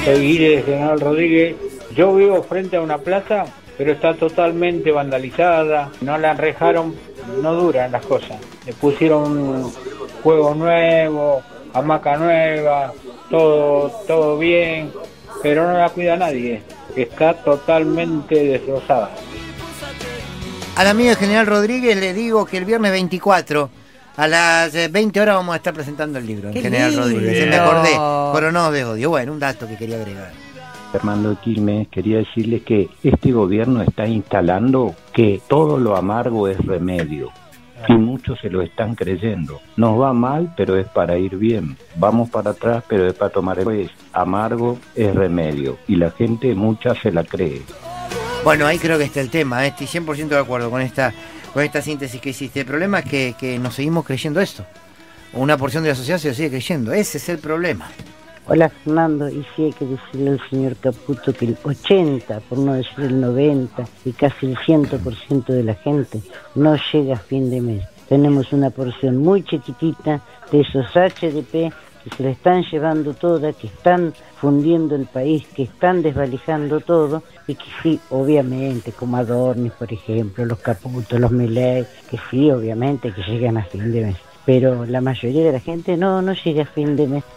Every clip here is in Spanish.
Soy Guille de General Rodríguez. Yo vivo frente a una plaza, pero está totalmente vandalizada. No la enrejaron, no duran las cosas. Le pusieron juego nuevo, hamaca nueva, todo bien, pero no la cuida nadie. Está totalmente destrozada. Al amigo de General Rodríguez le digo que el viernes 24 a las 20 horas vamos a estar presentando el libro en General Rodríguez. Se me acordé, Coronados de Odio. Bueno, un dato que quería agregar. Armando Quilmes, quería decirles que este gobierno está instalando que todo lo amargo es remedio. Y muchos se lo están creyendo. Nos va mal, pero es para ir bien. Vamos para atrás, pero es para tomar. Pues amargo es remedio. Y la gente, mucha se la cree. Bueno, ahí creo que está el tema. Estoy 100% de acuerdo con esta síntesis que hiciste. El problema es que nos seguimos creyendo esto. Una porción de la sociedad se lo sigue creyendo. Ese es el problema. Hola Fernando, y sí hay que decirle al señor Caputo que el 80, por no decir el 90, y casi el 100% de la gente no llega a fin de mes. Tenemos una porción muy chiquitita de esos HDP que se le están llevando toda, que están fundiendo el país, que están desvalijando todo, y que sí, obviamente, como Adorni, por ejemplo, los Caputos, los Milei, que sí, obviamente, que llegan a fin de mes. Pero la mayoría de la gente no llega a fin de mes.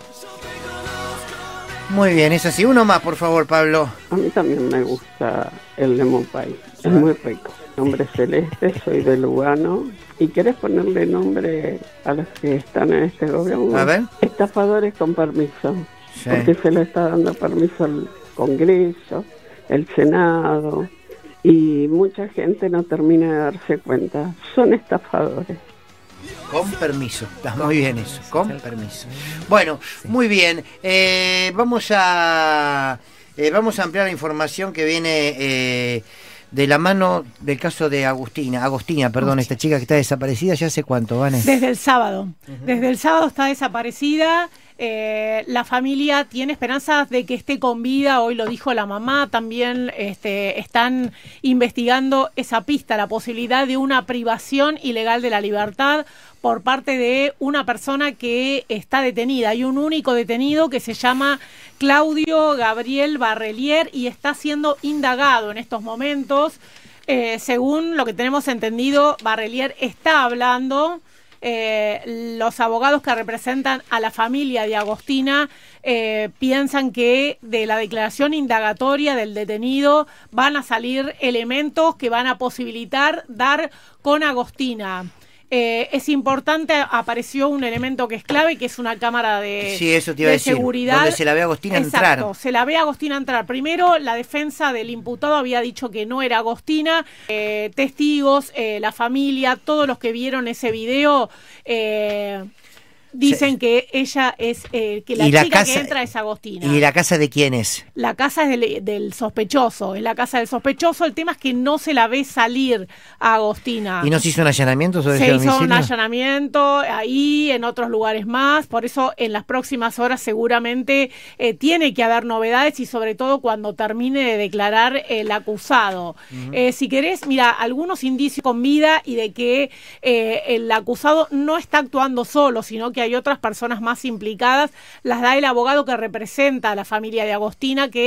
Muy bien, es así. Uno más, por favor, Pablo. A mí también me gusta el Lemon Pie, es muy rico. Nombre Celeste, soy de Lugano. ¿Y querés ponerle nombre a los que están en este gobierno? A ver. Estafadores con permiso, Sí. porque se le está dando permiso al Congreso, el Senado, y mucha gente no termina de darse cuenta. Son estafadores. Con permiso, está muy bien eso, con permiso. Bueno, muy bien, vamos a ampliar la información que viene de la mano del caso de Agostina, esta chica que está desaparecida ya hace cuánto, ¿Vane? Desde el sábado, desde el sábado está desaparecida. La familia tiene esperanzas de que esté con vida, hoy lo dijo la mamá, también están investigando esa pista, la posibilidad de una privación ilegal de la libertad por parte de una persona que está detenida. Hay un único detenido que se llama Claudio Gabriel Barrelier y está siendo indagado en estos momentos. Según lo que tenemos entendido, Barrelier está hablando. Los abogados que representan a la familia de Agostina piensan que de la declaración indagatoria del detenido van a salir elementos que van a posibilitar dar con Agostina. Es importante, apareció un elemento que es clave, que es una cámara de, sí, eso te iba a decir, seguridad. Donde se la ve a Agostina entrar. Exacto, se la ve a Agostina entrar. Primero, la defensa del imputado había dicho que no era Agostina. Testigos, la familia, todos los que vieron ese video dicen sí, que ella es, que la chica que entra es Agostina. ¿Y la casa de quién es? La casa es del sospechoso, es la casa del sospechoso. El tema es que no se la ve salir a Agostina. ¿Y no se hizo un allanamiento sobre ese domicilio? Se hizo un allanamiento ahí, en otros lugares más. Por eso en las próximas horas seguramente tiene que haber novedades y sobre todo cuando termine de declarar el acusado. Si querés, mira, algunos indicios con vida y de que el acusado no está actuando solo, sino que hay otras personas más implicadas, las da el abogado que representa a la familia de Agostina, que